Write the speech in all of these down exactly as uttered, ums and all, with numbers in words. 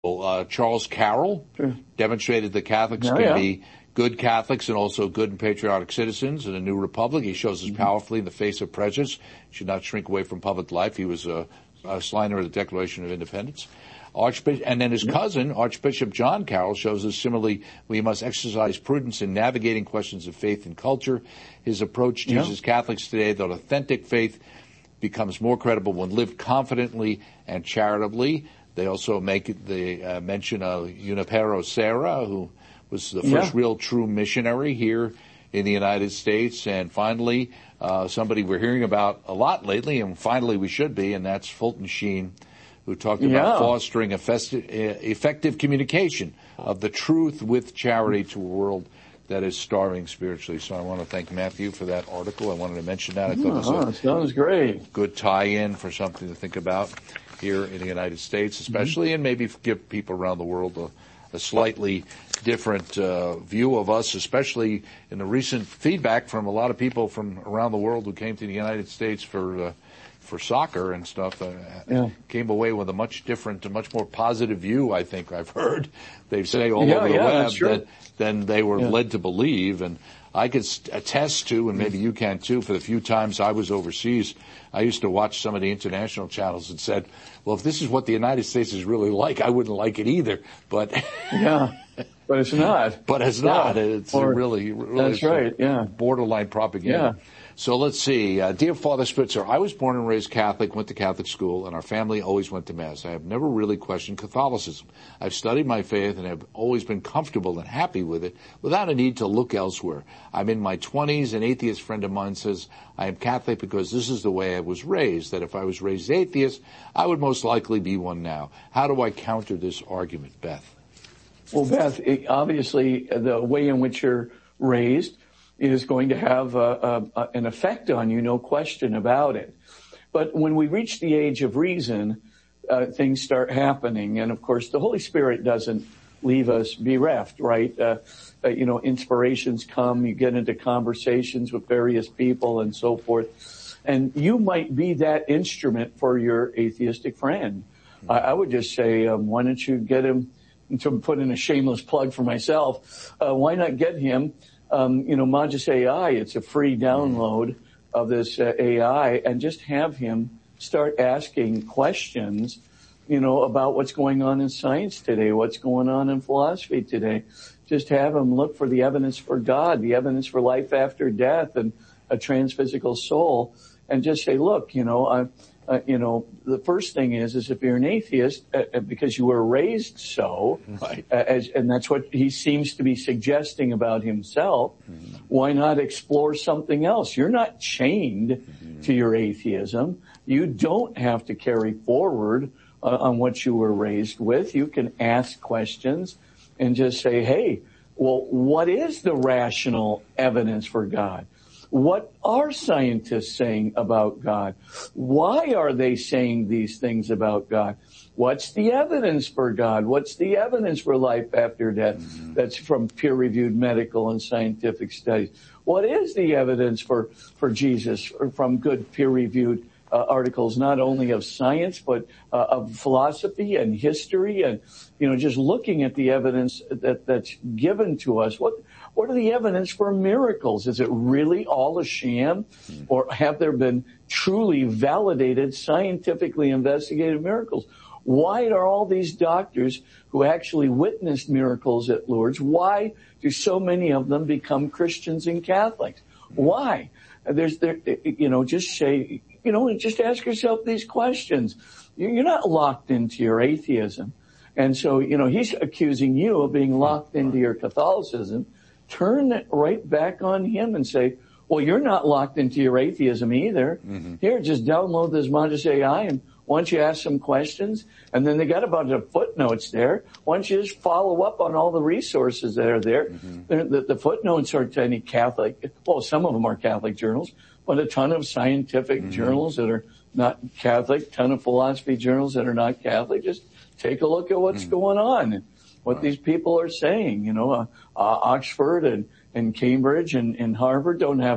Uh, Charles Carroll Sure. demonstrated that Catholics Oh, can yeah. be good Catholics and also good and patriotic citizens in a new republic. He shows us Mm-hmm. powerfully in the face of prejudice. Should not shrink away from public life. He was a, a signer of the Declaration of Independence. Archbishop, and then his cousin, Archbishop John Carroll, shows us similarly we must exercise prudence in navigating questions of faith and culture. His approach Yeah. teaches Catholics today that authentic faith becomes more credible when lived confidently and charitably. They also make the uh, mention of Junipero Serra, who was the first Yeah. real true missionary here in the United States. And finally, uh, somebody we're hearing about a lot lately, and finally we should be, and that's Fulton Sheen, who talked about Yeah. fostering effective, effective communication of the truth with charity to a world that is starving spiritually. So I want to thank Matthew for that article. I wanted to mention that. I thought it was Oh, a sounds great. good tie-in for something to think about here in the United States, especially, mm-hmm. and maybe give people around the world a, a slightly different uh, view of us, especially in the recent feedback from a lot of people from around the world who came to the United States for uh, for soccer and stuff. Uh, Yeah. Came away with a much different, a much more positive view, I think I've heard. They say all Yeah, over the yeah, web that's true. that than they were Yeah. led to believe. And I could attest to, and maybe you can too, for the few times I was overseas, I used to watch some of the international channels and said, well, if this is what the United States is really like, I wouldn't like it either. But Yeah, but it's not. but it's Yeah. not. It's Or- really, really That's right, yeah. borderline propaganda. Yeah. So let's see. Uh, Dear Father Spitzer, I was born and raised Catholic, went to Catholic school, and our family always went to Mass. I have never really questioned Catholicism. I've studied my faith and have always been comfortable and happy with it without a need to look elsewhere. I'm in my twenties. An atheist friend of mine says I am Catholic because this is the way I was raised, that if I was raised atheist, I would most likely be one now. How do I counter this argument, Beth? Well, Beth, it- obviously the way in which you're raised is going to have a, a, a, an effect on you, no question about it. But when we reach the age of reason, uh, things start happening. And of course, the Holy Spirit doesn't leave us bereft, right? Uh, uh, you know, inspirations come, you get into conversations with various people and so forth. And you might be that instrument for your atheistic friend. I, I would just say, um, why don't you get him, to put in a shameless plug for myself, uh, why not get him Um, you know, Magis A I, it's a free download of this uh, A I, and just have him start asking questions, you know, about what's going on in science today, what's going on in philosophy today. Just have him look for the evidence for God, the evidence for life after death and a transphysical soul, and just say, look, you know, I, uh, you know, the first thing is, is if you're an atheist, uh, because you were raised so, Right. uh, as, and that's what he seems to be suggesting about himself, mm-hmm. why not explore something else? You're not chained mm-hmm. to your atheism. You don't have to carry forward uh, on what you were raised with. You can ask questions and just say, hey, well, what is the rational evidence for God? What are scientists saying about God? Why are they saying these things about God? What's the evidence for God? What's the evidence for life after death? Mm-hmm. That's from peer-reviewed medical and scientific studies. What is the evidence for, for Jesus from good peer-reviewed uh, articles, not only of science, but uh, of philosophy and history and, you know, just looking at the evidence that, that's given to us? What, What are the evidence for miracles? Is it really all a sham? Or have there been truly validated, scientifically investigated miracles? Why are all these doctors who actually witnessed miracles at Lourdes, why do so many of them become Christians and Catholics? Why? There's, there, you know, just say, you know, just ask yourself these questions. You're not locked into your atheism. And so, you know, he's accusing you of being locked into your Catholicism. Turn it right back on him and say, well, you're not locked into your atheism either. Mm-hmm. Here, just download this Magis A I, and why don't you ask some questions? And then they got a bunch of footnotes there. Why don't you just follow up on all the resources that are there? Mm-hmm. The, the footnotes are to any Catholic, well, some of them are Catholic journals, but a ton of scientific mm-hmm. journals that are not Catholic, ton of philosophy journals that are not Catholic. Just take a look at what's mm-hmm. going on. What right. these people are saying, you know, uh, uh, Oxford and, and Cambridge and, and Harvard don't have a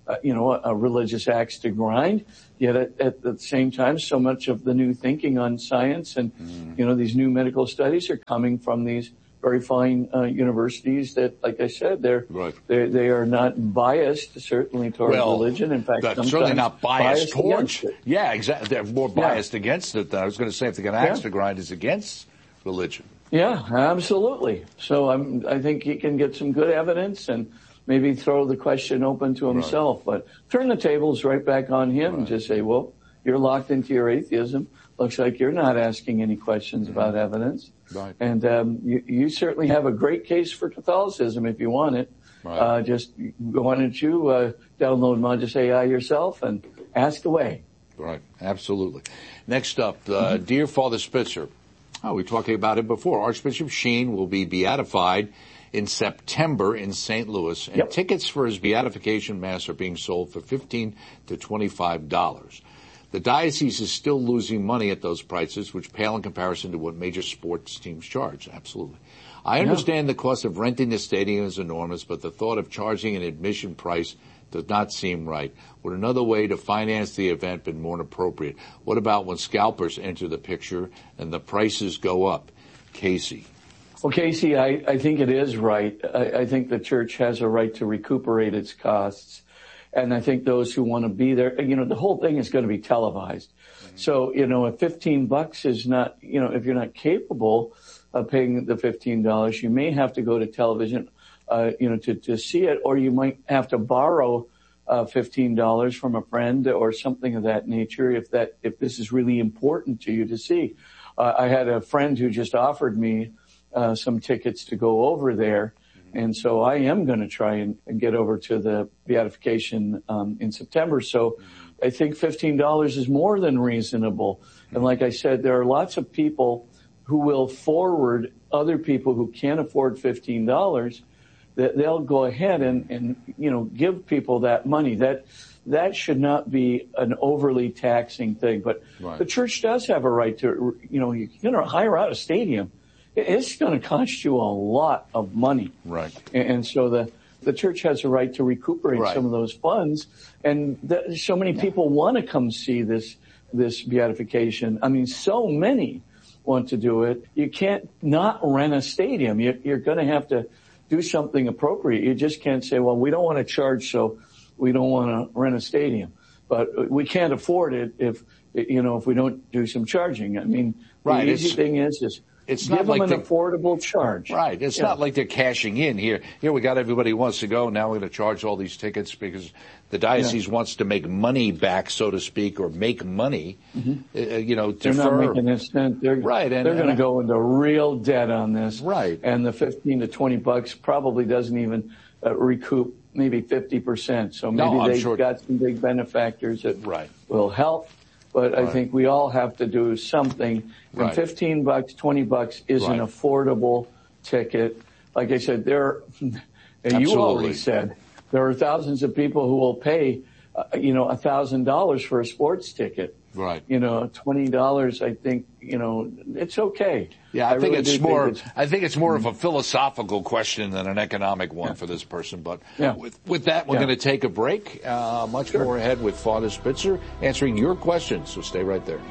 uh, you know, a, a religious axe to grind. Yet at, at the same time, so much of the new thinking on science and, mm. you know, these new medical studies are coming from these very fine uh, universities that, like I said, they're, right. they they are not biased certainly toward well, religion. In fact, they're certainly not biased, biased towards it. Yeah, exactly. They're more biased yeah. against it. I was going to say if they're going to axe yeah. to grind, is against religion. Yeah, absolutely. So I'm, I think he can get some good evidence and maybe throw the question open to himself, right. but turn the tables right back on him right. and just say, well, you're locked into your atheism. Looks like you're not asking any questions mm-hmm. about evidence. Right. And um, you, you certainly have a great case for Catholicism if you want it. Right. Uh, just why don't you uh, download Modus A I yourself and ask away. Right, absolutely. Next up, uh, mm-hmm. Dear Father Spitzer. Oh, we were talking about it before. Archbishop Sheen will be beatified in September in Saint Louis, and yep. tickets for his beatification mass are being sold for fifteen to twenty-five dollars. The diocese is still losing money at those prices, which pale in comparison to what major sports teams charge. Absolutely. I understand yeah. the cost of renting the stadium is enormous, but the thought of charging an admission price does not seem right. Would another way to finance the event been more appropriate? What about when scalpers enter the picture and the prices go up? Casey. Well, Casey, I, I think it is right. I, I think the church has a right to recuperate its costs. And I think those who want to be there, you know, the whole thing is going to be televised. Mm-hmm. So, you know, if fifteen bucks is not, you know, if you're not capable of paying the fifteen dollars, you may have to go to television, uh, you know, to, to see it, or you might have to borrow, uh, fifteen dollars from a friend or something of that nature if that, if this is really important to you to see. Uh, I had a friend who just offered me, uh, some tickets to go over there. And so I am going to try and, and get over to the beatification um, in September. So I think fifteen dollars is more than reasonable. And like I said, there are lots of people who will forward other people who can't afford fifteen dollars, that they'll go ahead and, and, you know, give people that money. That that should not be an overly taxing thing. But right. the church does have a right to, you know, you're going to hire out a stadium. It's going to cost you a lot of money. Right. And so the, the church has a right to recuperate right. some of those funds. And the, so many people want to come see this, this beatification. I mean, so many want to do it. You can't not rent a stadium. You, you're going to have to do something appropriate. You just can't say, well, we don't want to charge, so we don't want to rent a stadium. But we can't afford it if, you know, if we don't do some charging. I mean, right. the easy it's- thing is, is It's Give not like them an the, affordable charge. Right. It's yeah. not like they're cashing in here. Here we got everybody who wants to go. Now we're going to charge all these tickets because the diocese yeah. wants to make money back, so to speak, or make money. Mm-hmm. Uh, you know, they're defer. not making this cent. They're, right. And, they're going to go into real debt on this. Right. And the fifteen to twenty bucks probably doesn't even uh, recoup maybe fifty percent. So maybe no, they've sure. got some big benefactors that right. will help. But right. I think we all have to do something. And right. fifteen bucks, twenty bucks is right. an affordable ticket. Like I said, there, and you already said, there are thousands of people who will pay, uh, you know, a thousand dollars for a sports ticket. Right. You know, twenty dollars, I think, you know, it's okay. Yeah, I, I think really it's more, think it's, I think it's more of a philosophical question than an economic one yeah. for this person. But yeah. with, with that, we're yeah. going to take a break. Uh, much sure. more ahead with Father Spitzer answering your questions. So stay right there.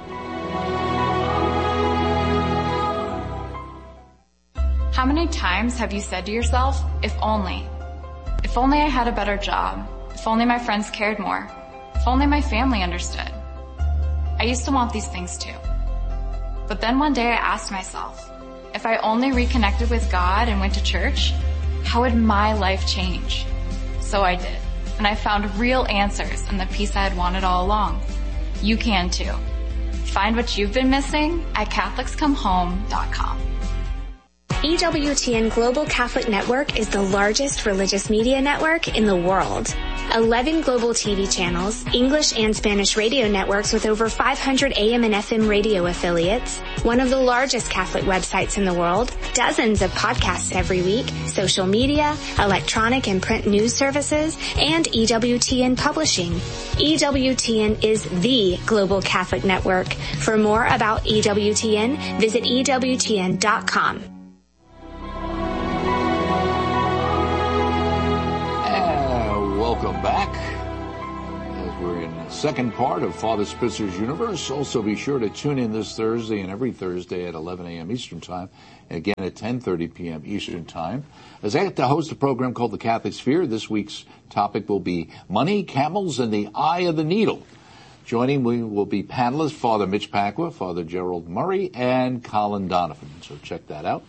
How many times have you said to yourself, if only, if only I had a better job, if only my friends cared more, if only my family understood. I used to want these things too. But then one day I asked myself, if I only reconnected with God and went to church, how would my life change? So I did. And I found real answers and the peace I had wanted all along. You can too. Find what you've been missing at Catholics Come Home dot com. E W T N Global Catholic Network is the largest religious media network in the world. eleven global T V channels, English and Spanish radio networks with over five hundred A M and F M radio affiliates, one of the largest Catholic websites in the world, dozens of podcasts every week, social media, electronic and print news services, and E W T N Publishing. E W T N is the global Catholic network. For more about E W T N, visit E W T N dot com. Welcome back. We're in the second part of Father Spitzer's Universe. Also, be sure to tune in this Thursday and every Thursday at eleven a.m. Eastern Time, and again at ten thirty p.m. Eastern Time, as I get to host a program called The Catholic Sphere. This week's topic will be money, camels, and the eye of the needle. Joining me will be panelists Father Mitch Pacwa, Father Gerald Murray, and Colin Donovan. So check that out.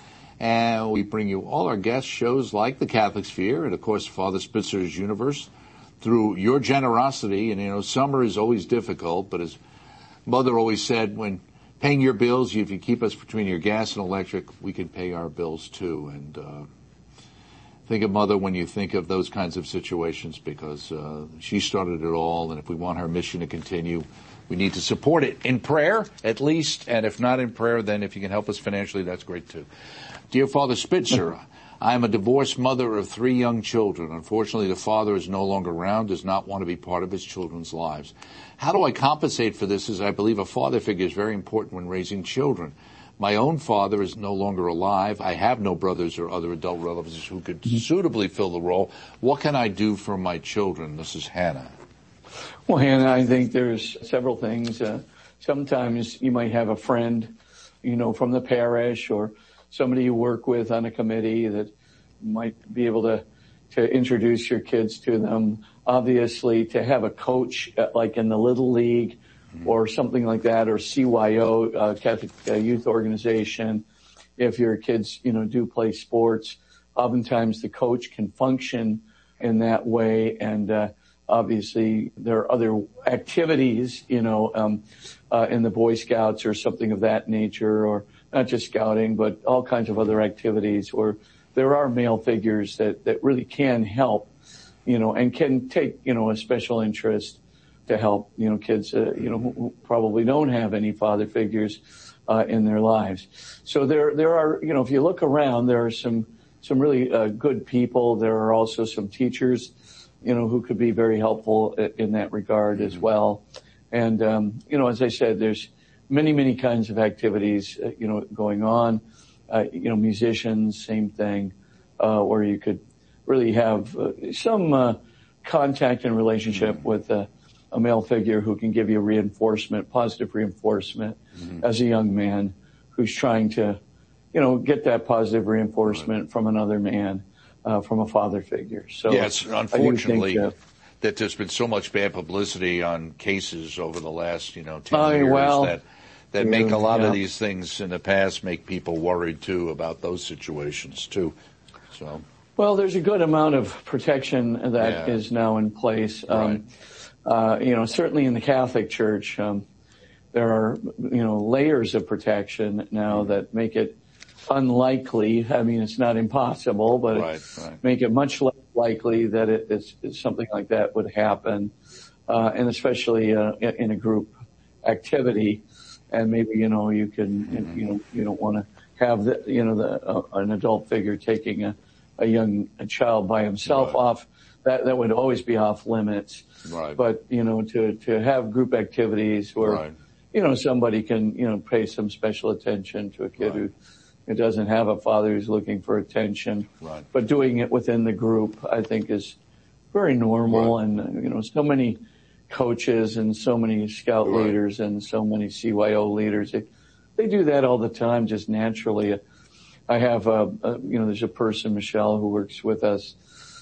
And we bring you all our guest shows like The Catholic Sphere and, of course, Father Spitzer's Universe through your generosity. And, you know, summer is always difficult, but as Mother always said, when paying your bills, if you keep us between your gas and electric, we can pay our bills too. And uh, think of Mother when you think of those kinds of situations, because uh, she started it all, and if we want her mission to continue, we need to support it in prayer, at least, and if not in prayer, then if you can help us financially, that's great too. Dear Father Spitzer, I am a divorced mother of three young children. Unfortunately, the father is no longer around, does not want to be part of his children's lives. How do I compensate for this, as I believe a father figure is very important when raising children? My own father is no longer alive. I have no brothers or other adult relatives who could suitably fill the role. What can I do for my children? This is Hannah. Well, Hannah, I think there's several things. Uh, sometimes you might have a friend, you know, from the parish or somebody you work with on a committee that might be able to, to introduce your kids to them. Obviously, to have a coach uh, like in the Little League mm-hmm. or something like that, or C Y O, uh, Catholic uh, Youth Organization, if your kids, you know, do play sports, oftentimes the coach can function in that way. And uh, obviously, there are other activities, you know, um, uh, in the Boy Scouts or something of that nature, or not just scouting, but all kinds of other activities where there are male figures that, that really can help, you know, and can take, you know, a special interest to help, you know, kids, uh, you know, who, who probably don't have any father figures, uh, in their lives. So there, there are, you know, if you look around, there are some, some really, uh, good people. There are also some teachers, you know, who could be very helpful in that regard as well. And, um, you know, as I said, there's many, many kinds of activities, uh, you know, going on. Uh, you know, musicians, same thing, uh, where you could really have uh, some uh, contact and relationship mm-hmm. with uh, a male figure who can give you reinforcement, positive reinforcement mm-hmm. as a young man who's trying to, you know, get that positive reinforcement right. from another man, uh, from a father figure. So yes, unfortunately, think, uh, that there's been so much bad publicity on cases over the last, you know, ten uh, years well, that that make a lot yeah. of these things in the past make people worried too about those situations too. So. Well, there's a good amount of protection that yeah. is now in place. Um, right. uh, you know, certainly in the Catholic Church, um, there are, you know, layers of protection now mm-hmm. that make it unlikely. I mean, it's not impossible, but right, it right. make it much less likely that it, it's, it's something like that would happen. Uh, and especially, uh, in a group activity. And maybe, you know, you can, mm-hmm. you know, you don't want to have the, you know, the, uh, an adult figure taking a, a young a child by himself right. off. That, that would always be off limits. Right. But, you know, to, to have group activities where, right. you know, somebody can, you know, pay some special attention to a kid right. who, who doesn't have a father who's looking for attention. Right. But doing it within the group, I think, is very normal. Right. And, you know, so many coaches and so many scout right. leaders and so many C Y O leaders, they, they do that all the time, just naturally. I have, uh, uh, you know, there's a person, Michelle, who works with us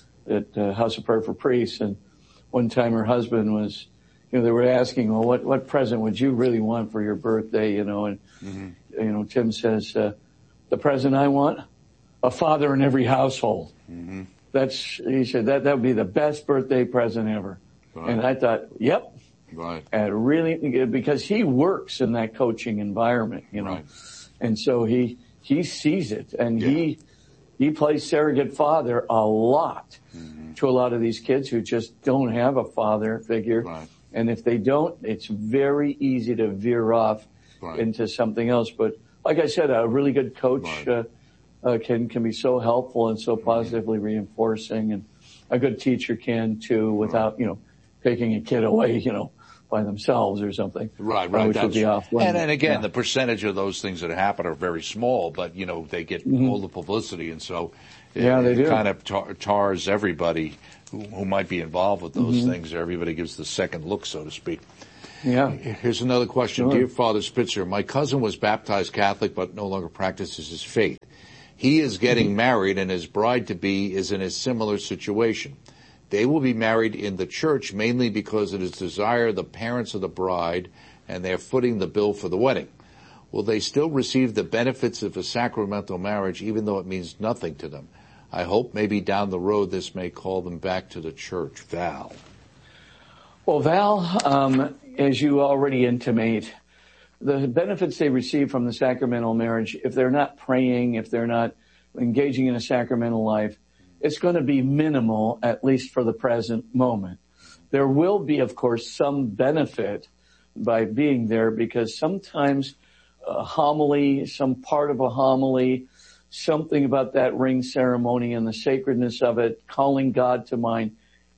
at uh, House of Prayer for Priests, and one time her husband was, you know, they were asking, well, what, what present would you really want for your birthday, you know, and, mm-hmm. you know, Tim says, uh, the present I want, a father in every household. Mm-hmm. That's, he said, that, that would be the best birthday present ever. Right. And I thought, yep. Right. And really, because he works in that coaching environment, you know, right. and so he, he sees it, and yeah. he, he plays surrogate father a lot mm-hmm. to a lot of these kids who just don't have a father figure. Right. And if they don't, it's very easy to veer off right. into something else. But like I said, a really good coach, right. uh, uh, can, can be so helpful and so positively mm-hmm. reinforcing, and a good teacher can too, without, right. you know, taking a kid away, you know, by themselves or something. Right, right. Uh, which That's, would be off and, and again, yeah. the percentage of those things that happen are very small, but, you know, they get mm-hmm. all the publicity, and so it, yeah, they it do. kind of tar- tars everybody who, who might be involved with those mm-hmm. things. Everybody gives the second look, so to speak. Yeah. Here's another question. Sure. Dear Father Spitzer, my cousin was baptized Catholic but no longer practices his faith. He is getting mm-hmm. married, and his bride-to-be is in a similar situation. They will be married in the church mainly because it is desired the parents of the bride, and they're footing the bill for the wedding. Will they still receive the benefits of a sacramental marriage even though it means nothing to them? I hope maybe down the road this may call them back to the church. Val. Well, Val, um, as you already intimate, the benefits they receive from the sacramental marriage, if they're not praying, if they're not engaging in a sacramental life, it's going to be minimal, at least for the present moment. There will be, of course, some benefit by being there, because sometimes a homily, some part of a homily, something about that ring ceremony and the sacredness of it, calling God to mind,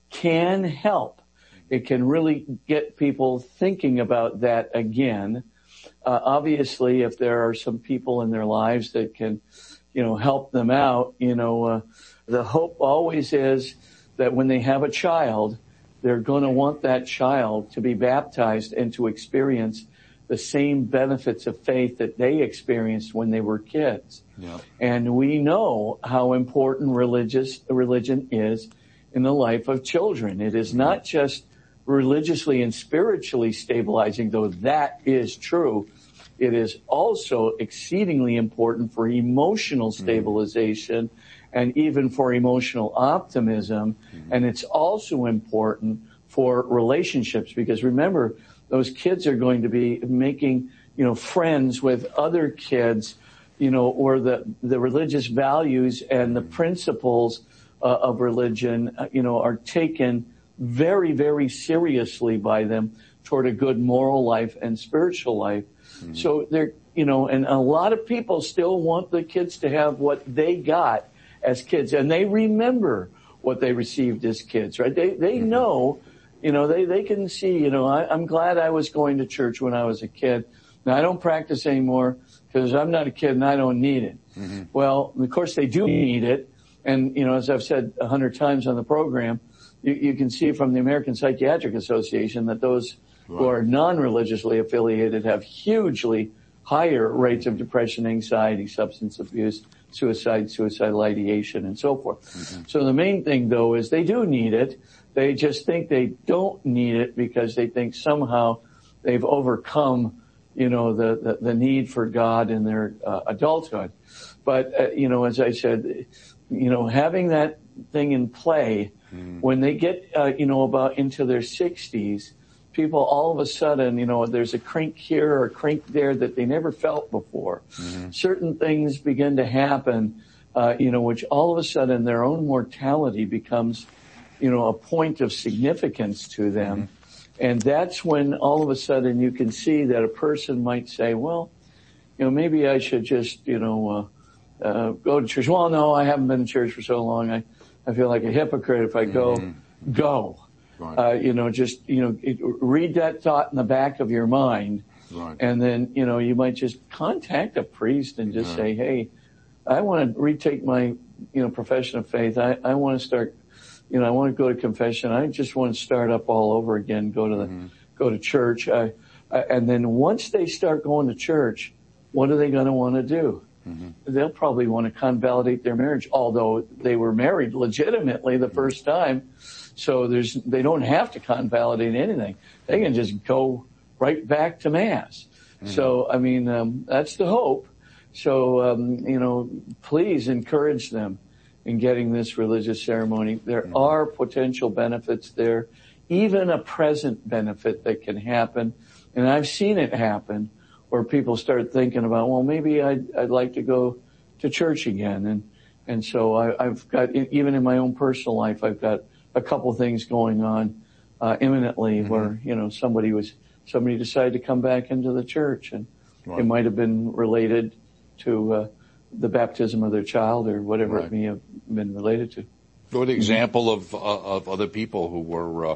can help. It can really get people thinking about that again. Uh, obviously, if there are some people in their lives that can, you know, help them out, you know, uh, the hope always is that when they have a child, they're going to want that child to be baptized and to experience the same benefits of faith that they experienced when they were kids. Yeah. And we know how important religious religion is in the life of children. It is not just religiously and spiritually stabilizing, though that is true. It is also exceedingly important for emotional stabilization mm-hmm. and even for emotional optimism. Mm-hmm. And it's also important for relationships, because remember, those kids are going to be making, you know, friends with other kids, you know, or the, the religious values and the principles uh, of religion, uh, you know, are taken very, very seriously by them toward a good moral life and spiritual life. Mm-hmm. So they're, you know, and a lot of people still want the kids to have what they got as kids, and they remember what they received as kids, right? They, they mm-hmm. know, you know, they, they can see, you know, I, I'm glad I was going to church when I was a kid. Now, I don't practice anymore because I'm not a kid and I don't need it. Mm-hmm. Well, of course they do need it. And, you know, as I've said a hundred times on the program, you, you can see from the American Psychiatric Association that those right. who are non-religiously affiliated have hugely higher rates of depression, anxiety, substance abuse, suicide, suicidal ideation, and so forth. Mm-hmm. So the main thing, though, is they do need it. They just think they don't need it because they think somehow they've overcome, you know, the, the, the need for God in their uh, adulthood. But, uh, you know, as I said, you know, having that thing in play, mm. when they get, uh, you know, about into their sixties, people all of a sudden, you know, there's a crink here or a crink there that they never felt before. Mm-hmm. Certain things begin to happen, uh, you know, which all of a sudden their own mortality becomes, you know, a point of significance to them. Mm-hmm. And that's when all of a sudden you can see that a person might say, well, you know, maybe I should just, you know, uh, uh, go to church. Well, no, I haven't been to church for so long. I, I feel like a hypocrite if I go, mm-hmm. go. Right. Uh, you know, just, you know, it, read that thought in the back of your mind. Right. And then, you know, you might just contact a priest and just right. say, hey, I want to retake my, you know, profession of faith. I, I want to start, you know, I want to go to confession. I just want to start up all over again, go to the, mm-hmm. go to church. I, I, and then once they start going to church, what are they going to want to do? Mm-hmm. They'll probably want to convalidate their marriage, although they were married legitimately the first time. So there's, they don't have to convalidate anything. They can just go right back to Mass. Mm-hmm. So, I mean, um, that's the hope. So, um, you know, please encourage them in getting this religious ceremony. There mm-hmm. are potential benefits there, even a present benefit that can happen. And I've seen it happen where people start thinking about, well, maybe I'd, I'd like to go to church again. And, and so I, I've got, even in my own personal life, I've got a couple things going on, uh, imminently mm-hmm. where, you know, somebody was, somebody decided to come back into the church, and right. it might have been related to, uh, the baptism of their child or whatever right. it may have been related to. Good example of, uh, of other people who were, uh,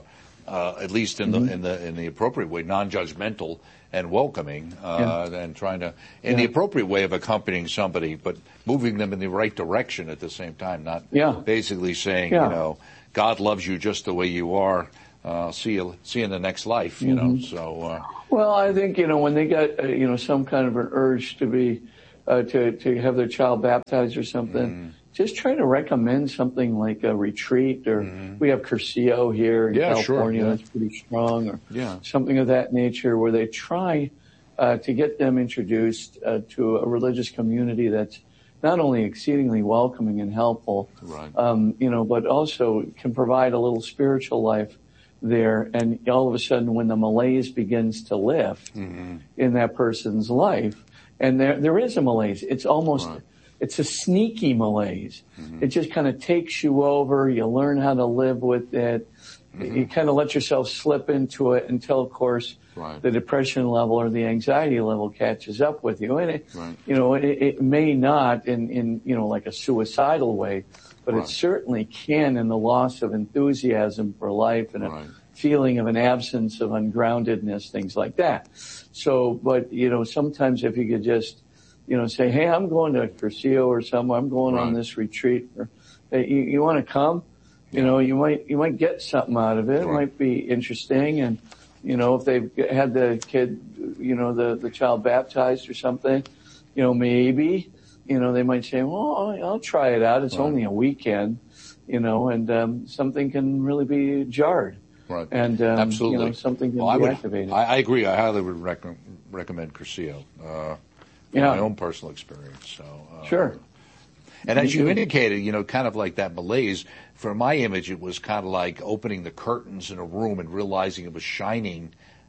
uh, at least in mm-hmm. the in the in the appropriate way, non-judgmental and welcoming, uh, yeah. and trying to in yeah. the appropriate way of accompanying somebody, but moving them in the right direction at the same time, not yeah. basically saying, yeah. you know, God loves you just the way you are. Uh, see you, see you in the next life, you mm-hmm. know. So, uh, well, I think you know when they got uh, you know some kind of an urge to be uh, to to have their child baptized or something, mm-hmm. just try to recommend something like a retreat, or mm-hmm. we have Cursillo here in yeah, California sure, yeah. that's pretty strong, or yeah. something of that nature, where they try uh, to get them introduced uh, to a religious community that's not only exceedingly welcoming and helpful, right. um, you know, but also can provide a little spiritual life there. And all of a sudden, when the malaise begins to lift mm-hmm. in that person's life, and there there is a malaise, it's almost right. it's a sneaky malaise. Mm-hmm. It just kind of takes you over. You learn how to live with it. Mm-hmm. You kind of let yourself slip into it until, of course, right. the depression level or the anxiety level catches up with you. And it, right. you know, it, it may not in in you know like a suicidal way, but right. it certainly can in the loss of enthusiasm for life and right. a feeling of an absence of ungroundedness, things like that. So, but, you know, sometimes if you could just, you know, say, hey, I'm going to Cursillo or somewhere, I'm going right. on this retreat, or hey, you, you want to come? You yeah. know, you might, you might get something out of it. Right. It might be interesting. And, you know, if they've had the kid, you know, the, the child baptized or something, you know, maybe, you know, they might say, well, I'll try it out. It's right. only a weekend, you know, and, um, something can really be jarred. Right. And, um, absolutely. you know, something can well, I be would, activated. I, I agree. I highly would rec- recommend Cursillo, uh, yeah. my own personal experience. So, uh, sure. And as you indicated, you know, kind of like that malaise, for my image, it was kind of like opening the curtains in a room and realizing it was shining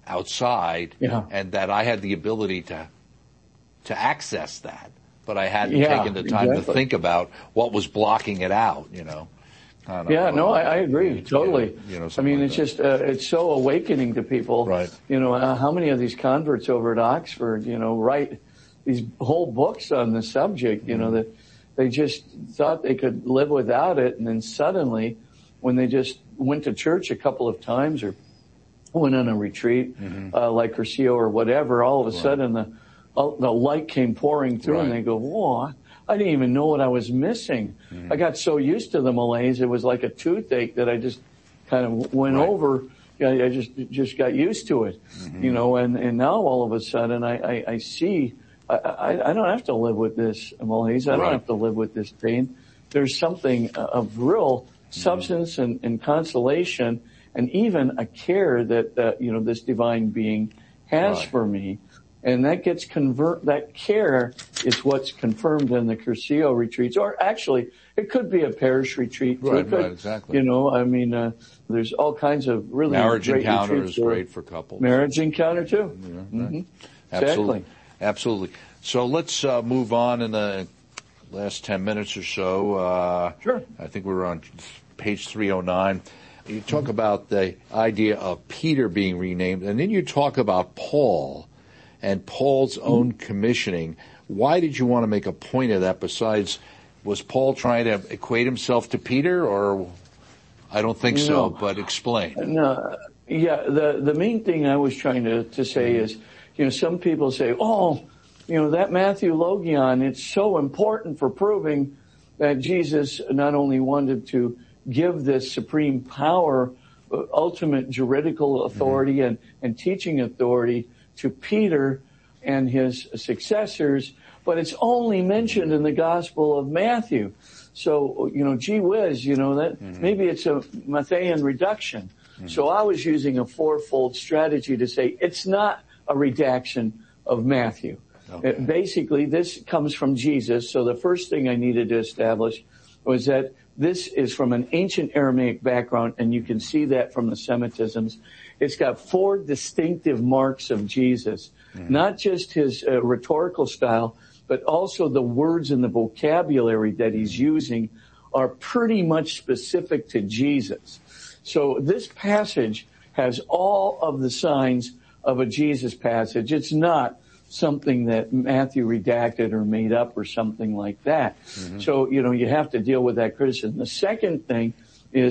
outside yeah. and that I had the ability to, to access that, but I hadn't yeah, taken the time exactly. to think about what was blocking it out, you know. Kind of, yeah, uh, no, I, I agree totally. You know, I mean, like it's that. just uh, it's so awakening to people. Right. You know, uh, how many of these converts over at Oxford, you know, write these whole books on the subject. You mm-hmm. know, that they just thought they could live without it, and then suddenly, when they just went to church a couple of times or went on a retreat mm-hmm. uh, like Cursillo or whatever, all of a right. sudden the uh, the light came pouring through, right. and they go, "Whoa! I didn't even know what I was missing." Mm-hmm. I got so used to the malaise, it was like a toothache that I just kind of went right. over. I just just got used to it, mm-hmm. you know. And, and now all of a sudden, I I, I see I, I I don't have to live with this malaise. I don't right. have to live with this pain. There's something of real mm-hmm. substance and, and consolation, and even a care that uh, you know this divine being has right. for me. And that gets convert, that care is what's confirmed in the Cursillo retreats. Or actually, it could be a parish retreat. Right, it could, right, exactly. You know, I mean, uh, there's all kinds of really Marriage great encounter retreats is great for couples. Marriage encounter too. Yeah, right. mm-hmm. Absolutely. Exactly. Absolutely. So let's uh, move on in the last ten minutes or so. Uh, sure. I think we were on page three oh nine. You talk mm-hmm. about the idea of Peter being renamed, and then you talk about Paul and Paul's own commissioning. Why did you want to make a point of that? Besides, was Paul trying to equate himself to Peter, or I don't think no. so, but explain. No, yeah, the the main thing I was trying to, to say mm-hmm. is, you know, some people say, oh, you know, that Matthew Logion, it's so important for proving that Jesus not only wanted to give this supreme power, ultimate juridical authority mm-hmm. and, and teaching authority to Peter and his successors, but it's only mentioned in the Gospel of Matthew. So, you know, gee whiz, you know, that mm-hmm. maybe it's a Matthean reduction. Mm-hmm. So I was using a fourfold strategy to say it's not a redaction of Matthew. Okay. It, basically, this comes from Jesus. So the first thing I needed to establish was that this is from an ancient Aramaic background, and you can see that from the Semitisms. It's got four distinctive marks of Jesus, mm. not just his uh, rhetorical style, but also the words and the vocabulary that he's using are pretty much specific to Jesus. So this passage has all of the signs of a Jesus passage. It's not something that Matthew redacted or made up or something like that. Mm-hmm. So, you know, you have to deal with that criticism. The second thing is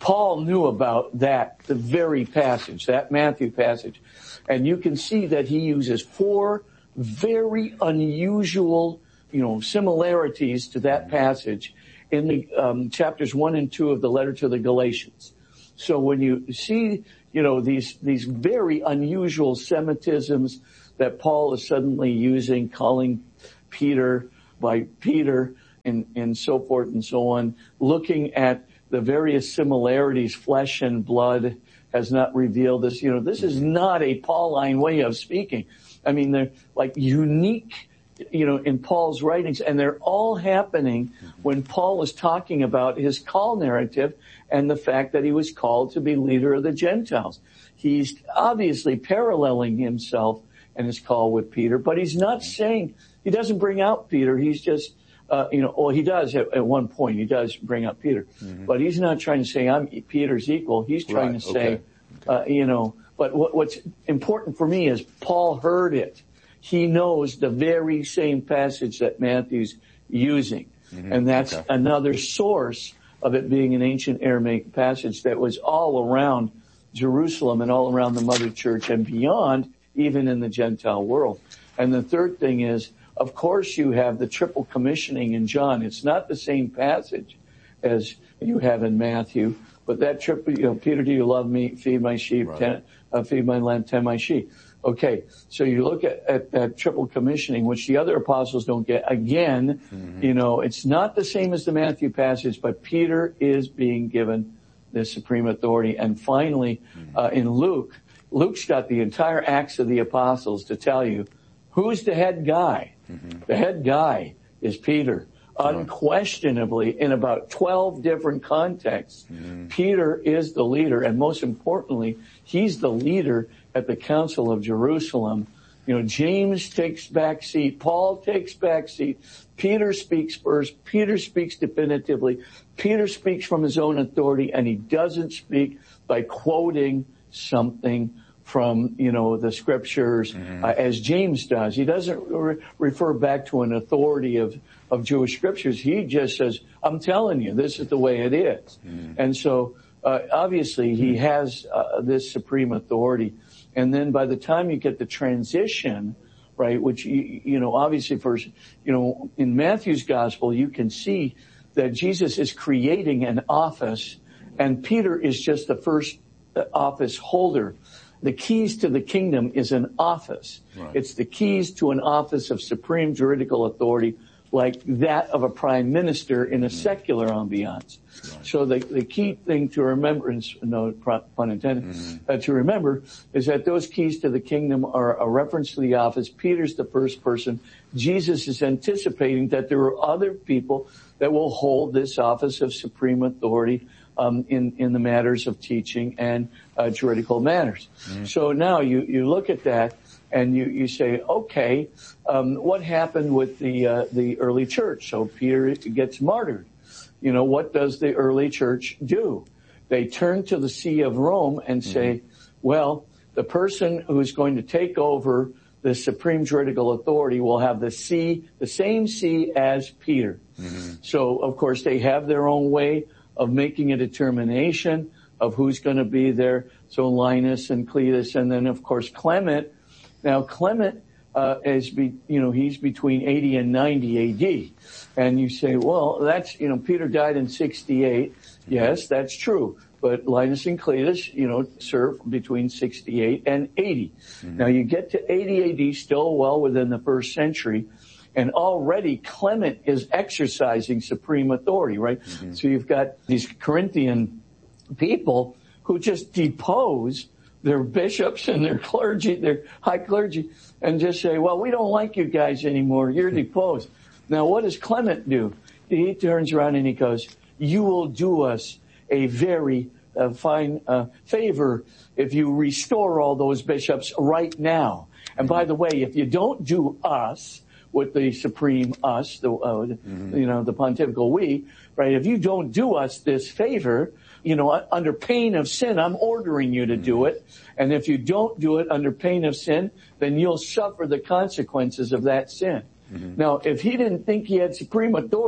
Paul knew about that, the very passage, that Matthew passage. And you can see that he uses four very unusual, you know, similarities to that passage in the um, chapters one and two of the letter to the Galatians. So when you see, you know, these, these very unusual Semitisms that Paul is suddenly using, calling Peter by Peter and, and so forth and so on, looking at the various similarities, flesh and blood has not revealed this. You know, this is not a Pauline way of speaking. I mean, they're like unique, you know, in Paul's writings, and they're all happening when Paul is talking about his call narrative and the fact that he was called to be leader of the Gentiles. He's obviously paralleling himself and his call with Peter, but he's not saying, he doesn't bring out Peter. He's just, uh, you know, well, he does at, at one point. He does bring up Peter, mm-hmm. but he's not trying to say I'm Peter's equal. He's trying right. to say, okay. uh, you know, but what, what's important for me is Paul heard it. He knows the very same passage that Matthew's using. Mm-hmm. And that's okay. another source of it being an ancient Aramaic passage that was all around Jerusalem and all around the Mother Church and beyond, even in the Gentile world. And the third thing is, of course, you have the triple commissioning in John. It's not the same passage as you have in Matthew, but that triple, you know, Peter, do you love me? Feed my sheep, right. ten, uh, feed my lamb, tend my sheep. Okay, so you look at, at that triple commissioning, which the other apostles don't get. Again, mm-hmm. you know, it's not the same as the Matthew passage, but Peter is being given this supreme authority. And finally, mm-hmm. uh, in Luke, Luke's got the entire Acts of the Apostles to tell you who's the head guy. Mm-hmm. The head guy is Peter. Mm-hmm. Unquestionably, in about twelve different contexts, mm-hmm. Peter is the leader. And most importantly, he's the leader at the Council of Jerusalem. You know, James takes back seat. Paul takes back seat. Peter speaks first. Peter speaks definitively. Peter speaks from his own authority, and he doesn't speak by quoting something from, you know, the scriptures, mm-hmm. uh, as James does. He doesn't re- refer back to an authority of, of Jewish scriptures. He just says, I'm telling you, this is the way it is. Mm-hmm. And so, uh, obviously, he has uh, this supreme authority. And then by the time you get the transition, right, which, you, you know, obviously first, you know, in Matthew's gospel, you can see that Jesus is creating an office, and Peter is just the first office holder. The keys to the kingdom is an office. Right. It's the keys to an office of supreme juridical authority, like that of a prime minister in a mm-hmm. secular ambiance. Right. So the, the key thing to remember, and no pun intended, mm-hmm. uh, to remember is that those keys to the kingdom are a reference to the office. Peter's the first person. Jesus is anticipating that there are other people that will hold this office of supreme authority um, in, in the matters of teaching and uh, juridical matters. Mm-hmm. So now you, you look at that and you, you say, okay, um, what happened with the uh, the early church? So Peter gets martyred. You know, what does the early church do? They turn to the See of Rome and say, mm-hmm. well, the person who's going to take over the supreme juridical authority will have the see, the same see as Peter. Mm-hmm. So, of course, they have their own way of making a determination of who's going to be there. So Linus and Cletus, and then, of course, Clement. Now, Clement uh, is, be, you know, he's between eighty and ninety A D. And you say, well, that's, you know, Peter died in sixty-eight. Yes, that's true. But Linus and Cletus, you know, served between sixty-eight and eighty. Mm-hmm. Now, you get to eighty A D, still well within the first century, and already Clement is exercising supreme authority, right? Mm-hmm. So you've got these Corinthian people who just depose their bishops and their clergy, their high clergy, and just say, well, we don't like you guys anymore. You're deposed. Now, what does Clement do? He turns around and he goes, you will do us a very uh, fine uh, favor if you restore all those bishops right now. And by the way, if you don't do us, with the supreme us, the uh, mm-hmm. you know, the pontifical we, right? If you don't do us this favor, you know, under pain of sin, I'm ordering you to mm-hmm. do it. And if you don't do it under pain of sin, then you'll suffer the consequences of that sin. Mm-hmm. Now, if he didn't think he had supreme authority,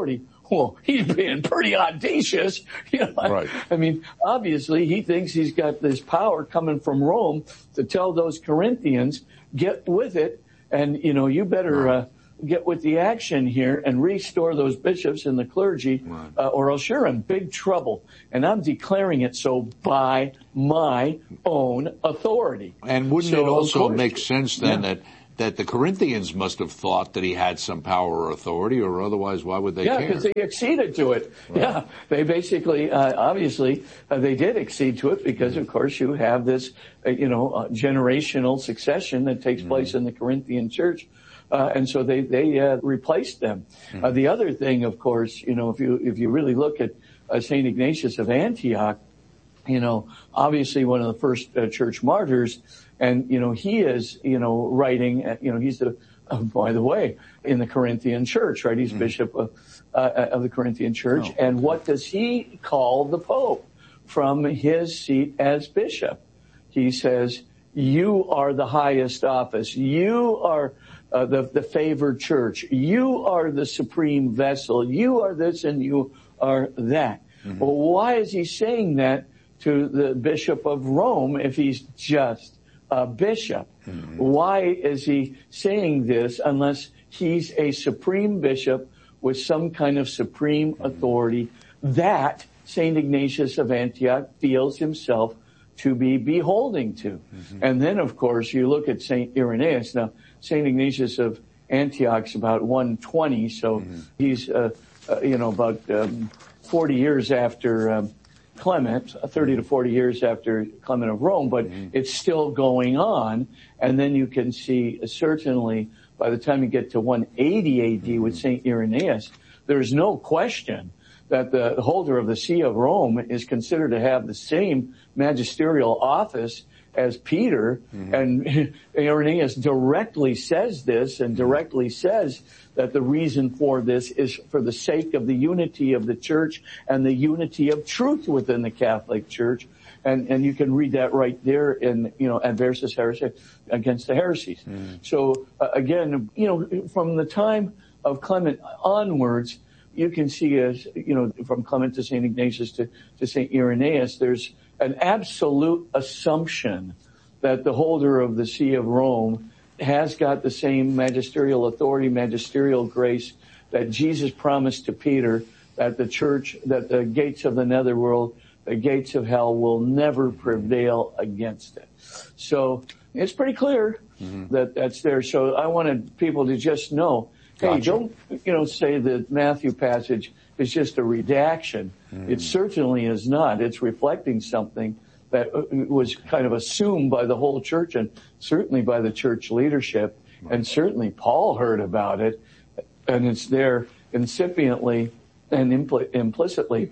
well, he's being pretty audacious. You know, right. I, I mean, obviously he thinks he's got this power coming from Rome to tell those Corinthians, get with it, and, you know, you better right. uh, get with the action here and restore those bishops and the clergy, right. uh, or else you're in big trouble. And I'm declaring it so by my own authority. And wouldn't so, it also course, make sense then yeah. that that the Corinthians must have thought that he had some power or authority, or otherwise why would they yeah, care? Yeah, because they acceded to it. Right. Yeah, they basically, uh, obviously, uh, they did accede to it because, of course, you have this, uh, you know, uh, generational succession that takes mm-hmm. place in the Corinthian church. Uh, and so they, they, uh, replaced them. Mm-hmm. Uh, the other thing, of course, you know, if you, if you really look at, uh, Saint Ignatius of Antioch, you know, obviously one of the first uh, church martyrs, and, you know, he is, you know, writing, uh, you know, he's the, uh, by the way, in the Corinthian church, right? He's mm-hmm. bishop of, uh, of the Corinthian church. Oh, and what does he call the Pope from his seat as bishop? He says, you are the highest office. You are uh, the, the favored church. You are the supreme vessel. You are this and you are that. Mm-hmm. Well, why is he saying that to the Bishop of Rome if he's just a bishop? Mm-hmm. Why is he saying this unless he's a supreme bishop with some kind of supreme mm-hmm. authority that Saint Ignatius of Antioch feels himself to be beholding to? Mm-hmm. And then, of course, you look at Saint Irenaeus. Now, Saint Ignatius of Antioch's about one twenty, so mm-hmm. he's, uh, uh, you know, about um, forty years after um, Clement, thirty to forty years after Clement of Rome, but mm-hmm. it's still going on. And then you can see, uh, certainly, by the time you get to one eighty A D mm-hmm. with Saint Irenaeus, there's no question that the holder of the See of Rome is considered to have the same magisterial office as Peter. Mm-hmm. And Irenaeus directly says this and directly says that the reason for this is for the sake of the unity of the church and the unity of truth within the Catholic Church. And, and you can read that right there in, you know, Adversus Heresy, against the heresies. Mm-hmm. So, uh, again, you know, from the time of Clement onwards, you can see, as you know, from Clement to Saint Ignatius to, to Saint Irenaeus, there's an absolute assumption that the holder of the See of Rome has got the same magisterial authority, magisterial grace that Jesus promised to Peter, that the church, that the gates of the netherworld, the gates of hell will never prevail against it. So it's pretty clear mm-hmm. that that's there. So I wanted people to just know, hey, gotcha. Don't, you know, say that Matthew passage is just a redaction. Mm. It certainly is not. It's reflecting something that was kind of assumed by the whole church and certainly by the church leadership. Right. And certainly Paul heard about it. And it's there incipiently and impl- implicitly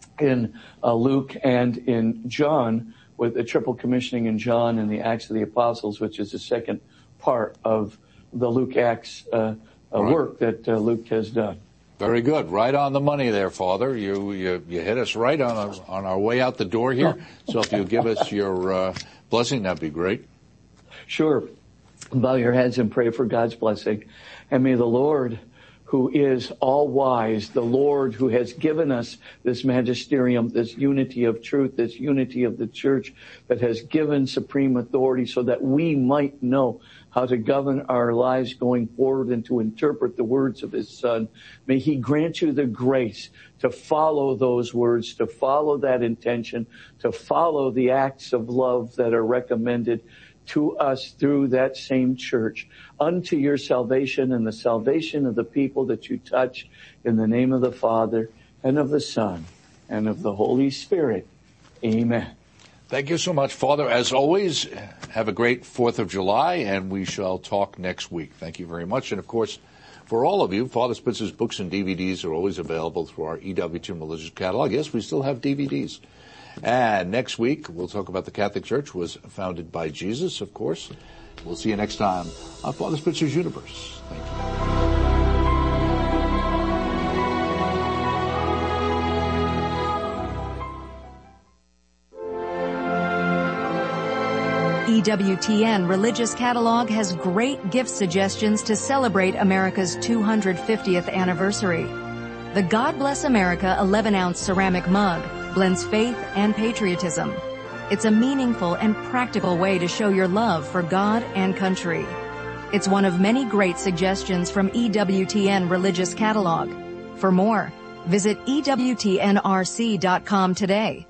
in uh, Luke and in John, with the triple commissioning in John and the Acts of the Apostles, which is the second part of the Luke Acts uh A right. work that uh, Luke has done. Very good. Right on the money there, Father. You you, you hit us right on our, on our way out the door here. Oh. So if you'll give us your uh, blessing, that'd be great. Sure. Bow your heads and pray for God's blessing. And may the Lord, who is all-wise, the Lord who has given us this magisterium, this unity of truth, this unity of the church that has given supreme authority so that we might know how to govern our lives going forward and to interpret the words of his Son. May he grant you the grace to follow those words, to follow that intention, to follow the acts of love that are recommended to us through that same church, unto your salvation and the salvation of the people that you touch, in the name of the Father and of the Son and of the Holy Spirit. Amen. Thank you so much, Father. As always, have a great fourth of July, and we shall talk next week. Thank you very much. And, of course, for all of you, Father Spitzer's books and D V Ds are always available through our E W T N Religious Catalog. Yes, we still have D V Ds. And next week, we'll talk about the Catholic Church was founded by Jesus, of course. We'll see you next time on Father Spitzer's Universe. Thank you. E W T N Religious Catalog has great gift suggestions to celebrate America's two hundred fiftieth anniversary. The God Bless America eleven ounce ceramic mug blends faith and patriotism. It's a meaningful and practical way to show your love for God and country. It's one of many great suggestions from E W T N Religious Catalog. For more, visit E W T N R C dot com today.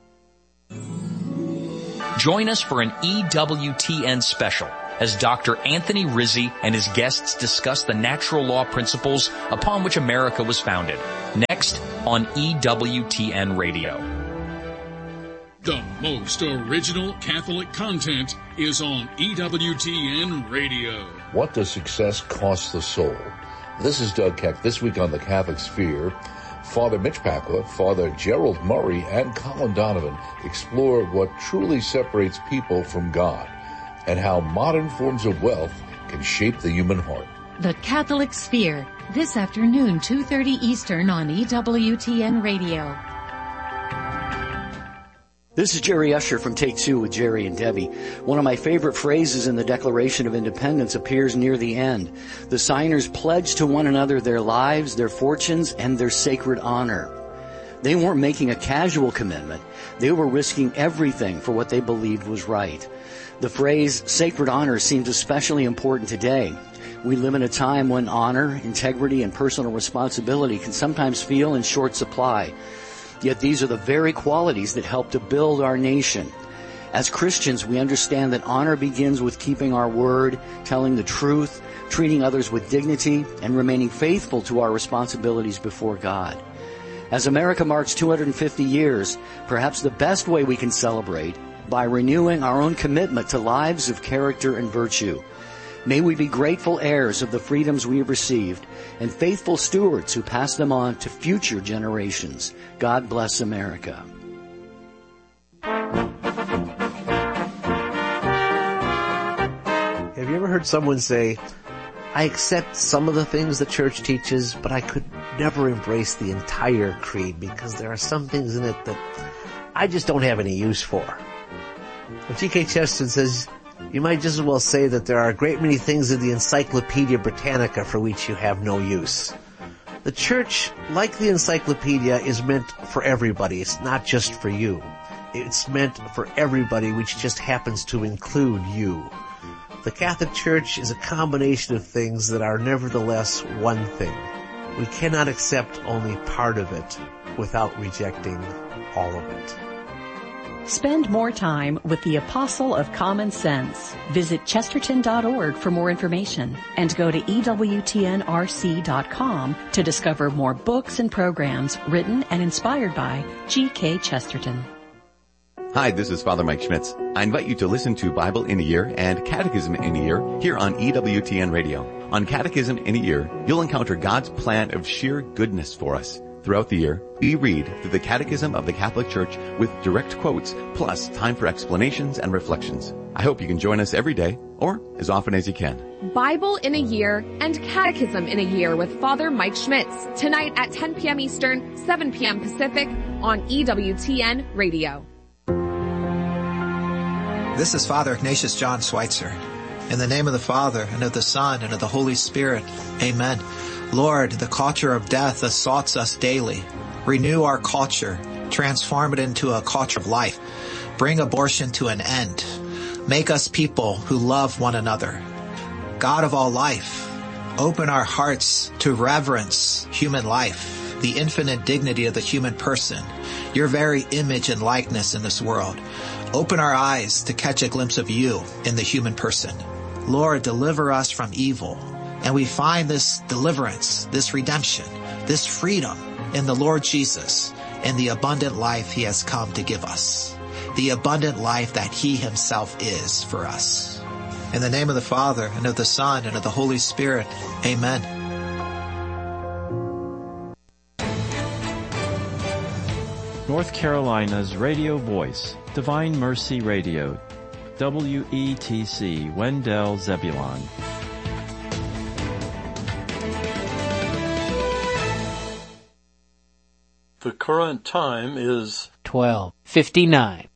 Join us for an E W T N special as Doctor Anthony Rizzi and his guests discuss the natural law principles upon which America was founded. Next on E W T N Radio. The most original Catholic content is on E W T N Radio. What does success cost the soul? This is Doug Keck. This week on the Catholic Sphere, Father Mitch Pacwa, Father Gerald Murray, and Colin Donovan explore what truly separates people from God and how modern forms of wealth can shape the human heart. The Catholic Sphere, this afternoon, two thirty Eastern on E W T N Radio. This is Jerry Usher from Take Two with Jerry and Debbie. One of my favorite phrases in the Declaration of Independence appears near the end. The signers pledged to one another their lives, their fortunes, and their sacred honor. They weren't making a casual commitment. They were risking everything for what they believed was right. The phrase sacred honor seems especially important today. We live in a time when honor, integrity, and personal responsibility can sometimes feel in short supply. Yet these are the very qualities that help to build our nation. As Christians, we understand that honor begins with keeping our word, telling the truth, treating others with dignity, and remaining faithful to our responsibilities before God. As America marks two hundred fifty years, perhaps the best way we can celebrate by renewing our own commitment to lives of character and virtue. May we be grateful heirs of the freedoms we have received and faithful stewards who pass them on to future generations. God bless America. Have you ever heard someone say, I accept some of the things the church teaches, but I could never embrace the entire creed because there are some things in it that I just don't have any use for? Well, G K Chesterton says, you might just as well say that there are a great many things in the Encyclopedia Britannica for which you have no use. The church, like the encyclopedia, is meant for everybody. It's not just for you. It's meant for everybody, which just happens to include you. The Catholic Church is a combination of things that are nevertheless one thing. We cannot accept only part of it without rejecting all of it. Spend more time with the Apostle of Common Sense. Visit Chesterton dot org for more information and go to E W T N R C dot com to discover more books and programs written and inspired by G K Chesterton. Hi, this is Father Mike Schmitz. I invite you to listen to Bible in a Year and Catechism in a Year here on E W T N Radio. On Catechism in a Year, you'll encounter God's plan of sheer goodness for us. Throughout the year, we read through the Catechism of the Catholic Church with direct quotes, plus time for explanations and reflections. I hope you can join us every day, or as often as you can. Bible in a Year and Catechism in a Year with Father Mike Schmitz, tonight at ten p.m. Eastern, seven p.m. Pacific, on E W T N Radio. This is Father Ignatius John Schweitzer. In the name of the Father, and of the Son, and of the Holy Spirit, amen. Lord, the culture of death assaults us daily. Renew our culture. Transform it into a culture of life. Bring abortion to an end. Make us people who love one another. God of all life, open our hearts to reverence human life, the infinite dignity of the human person, your very image and likeness in this world. Open our eyes to catch a glimpse of you in the human person. Lord, deliver us from evil. And we find this deliverance, this redemption, this freedom in the Lord Jesus and the abundant life he has come to give us. The abundant life that he himself is for us. In the name of the Father, and of the Son, and of the Holy Spirit, amen. North Carolina's radio voice, Divine Mercy Radio, W E T C, Wendell Zebulon. The current time is twelve fifty-nine.